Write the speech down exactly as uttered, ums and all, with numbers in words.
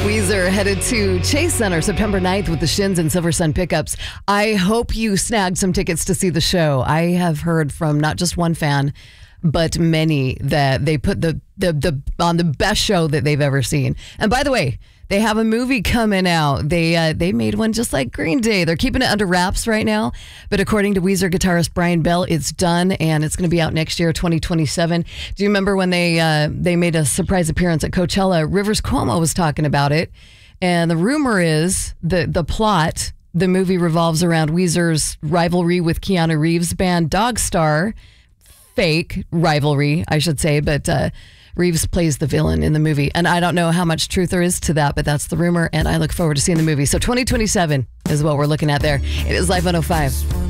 Weezer headed to Chase Center September ninth with the Shins and Silver Sun pickups. I hope you snagged some tickets to see the show. I have heard from not just one fan, but many that they put the, the, the on the best show that they've ever seen. And by the way, they have a movie coming out. They uh, they made one just like Green Day. They're keeping it under wraps right now. But according to Weezer guitarist Brian Bell, it's done and it's going to be out next year, twenty twenty-seven. Do you remember when they uh, they made a surprise appearance at Coachella? Rivers Cuomo was talking about it. And the rumor is that the plot, the movie revolves around Weezer's rivalry with Keanu Reeves' band Dogstar. Fake rivalry, I should say, but uh, Reeves plays the villain in the movie. And I don't know how much truth there is to that, but that's the rumor, and I look forward to seeing the movie. So twenty twenty-seven is what we're looking at there. It is Live one oh five.